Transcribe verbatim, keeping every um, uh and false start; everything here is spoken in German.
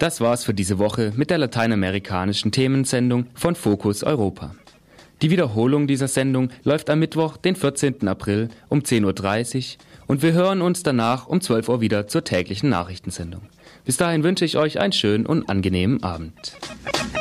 Das war's für diese Woche mit der lateinamerikanischen Themensendung von Fokus Europa. Die Wiederholung dieser Sendung läuft am Mittwoch, den vierzehnten April um zehn Uhr dreißig und wir hören uns danach um zwölf Uhr wieder zur täglichen Nachrichtensendung. Bis dahin wünsche ich euch einen schönen und angenehmen Abend.